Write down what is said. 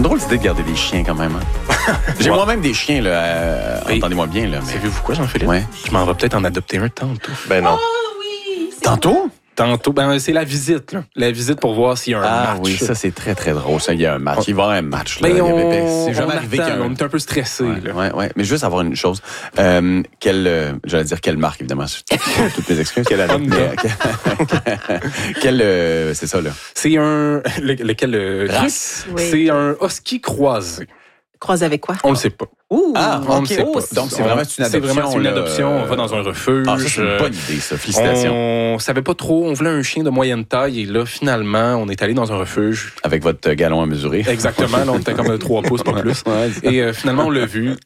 une drôle d'idée de garder des chiens quand même. Hein? J'ai moi-même des chiens, là. Entendez-moi bien, là. Mais... Savez-vous quoi, Jean-Philippe? Ouais. Je m'en vais peut-être en adopter un tantôt. Ben non. Tantôt? Tantôt, c'est la visite, là. La visite pour voir s'il y a un match. Ah oui, ça c'est très très drôle. Ça, il y a un match. Il va y avoir un match. Là. C'est jamais arrivé attend, qu'un... on est un peu stressé. Ouais. Mais juste avoir une chose. J'allais dire quelle marque, évidemment. Toutes mes excuses. C'est ça, là. C'est un... Lequel race? Oui. C'est un husky croisé. Croisé avec quoi? On le sait pas. Ouh! On le sait pas. Donc, c'est vraiment une adoption. C'est vraiment une adoption. On va dans un refuge. Ah, ça, c'est une bonne idée, ça. Félicitations. On savait pas trop. On voulait un chien de moyenne taille. Et là, finalement, on est allé dans un refuge. Avec votre galon à mesurer. Exactement. Là, on était comme 3 pouces, pas plus. Ouais, et finalement, on l'a vu.